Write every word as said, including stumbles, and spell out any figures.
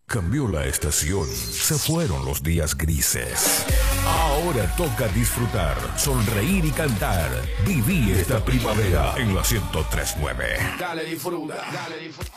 Cambió la estación, se fueron los días grises. Ahora toca disfrutar, sonreír y cantar. Viví esta primavera en la ciento tres punto nueve. Dale, disfruta, dale, disfruta.